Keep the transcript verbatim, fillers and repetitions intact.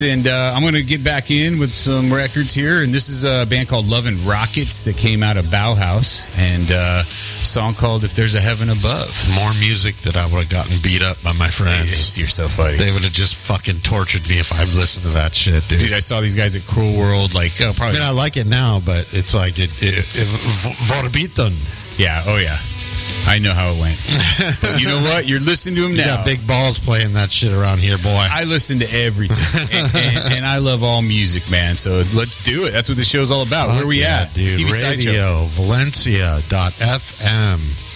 And uh, I'm going to get back in with some records here. And this is a band called Love and Rockets that came out of Bauhaus. And uh, a song called If There's a Heaven Above. More music that I would have gotten beat up by my friends. You're so funny. They would have just fucking tortured me if I'd listened to that shit, dude. Dude, I saw these guys at Cruel World. Like, oh, probably. I mean, I like it now, but it's like, it, it, it, Vorbiton. Yeah, oh yeah. I know how it went. But you know what? You're listening to him now. You got big balls playing that shit around here, boy. I listen to everything. and, and, and I love all music, man. So let's do it. That's what the show's all about. Fuck Where are we yeah, at? dude. Radio, Valencia dot F M.